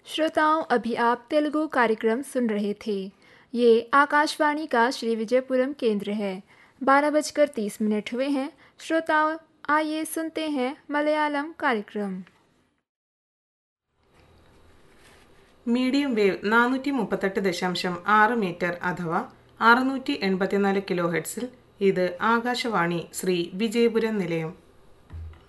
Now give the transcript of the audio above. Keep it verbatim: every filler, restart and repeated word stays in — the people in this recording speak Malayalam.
श्रोताओं, अभी आप तेलुगु कार्यक्रम सुन रहे थे। ये आकाशवाणी का श्री विजयपुरम केंद्र है। बारह बजकर तीस मिनट हुए हैं। श्रोताओं, आइए सुनते हैं मलयालम कार्यक्रम। മീഡിയം വേവ് നാനൂറ്റി മുപ്പത്തെട്ട് ദശാംശം ആറ് മീറ്റർ അഥവാ അറുന്നൂറ്റി എൺപത്തിനാല് കിലോ ഹെഡ്സിൽ ഇത് ആകാശവാണി ശ്രീ വിജയപുരം നിലയം.